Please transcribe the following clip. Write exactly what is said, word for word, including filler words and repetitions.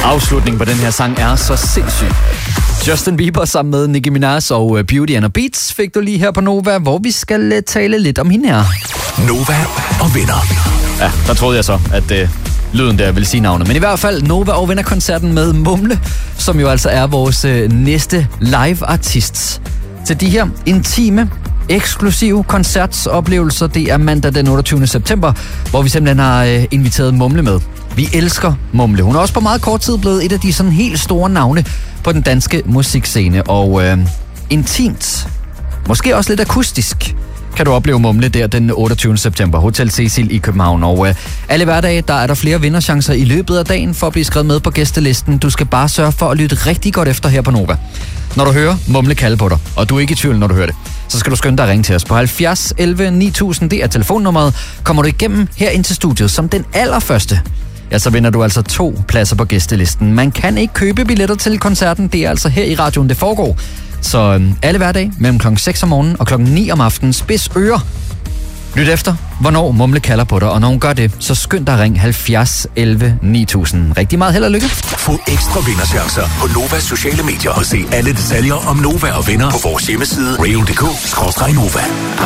Afslutningen på den her sang er så sindssyg. Justin Bieber sammen med Nicki Minaj og Beauty and the Beats fik du lige her på Nova, hvor vi skal tale lidt om hende her. Nova og venner. Ja, der troede jeg så, at øh, lyden der vil sige navnet. Men i hvert fald Nova og venner-koncerten med Mumle, som jo altså er vores øh, næste live-artist. Til de her intime, eksklusive koncertsoplevelser, det er mandag den otteogtyvende september, hvor vi simpelthen har øh, inviteret Mumle med. Vi elsker Mumle. Hun er også på meget kort tid blevet et af de sådan helt store navne på den danske musikscene. Og øh, intimt, måske også lidt akustisk, kan du opleve Mumle der den otteogtyvende september. Hotel Cecil i København. Og øh, alle hverdage, der er der flere vinderchancer i løbet af dagen for at blive skrevet med på gæstelisten. Du skal bare sørge for at lytte rigtig godt efter her på Nova. Når du hører Mumle kalde på dig, og du er ikke i tvivl, når du hører det, så skal du skynde dig at ringe til os på halvfjerds elleve ni tusind. Det er telefonnummeret. Kommer du igennem her ind til studiet som den allerførste, ja, så vinder du altså to pladser på gæstelisten. Man kan ikke købe billetter til koncerten. Det er altså her i radioen, det foregår. Så øhm, alle hverdage mellem klokken seks om morgenen og klokken ni om aftenen. Spids ører. Lyt efter, hvornår Mumle kalder på dig. Og når hun gør det, så skynd dig at ringe halvfjerds elleve ni tusind. Rigtig meget held og lykke. Få ekstra vinderchancer på Novas sociale medier. Og se alle detaljer om Nova og venner på vores hjemmeside radio punktum d k skråstreg nova.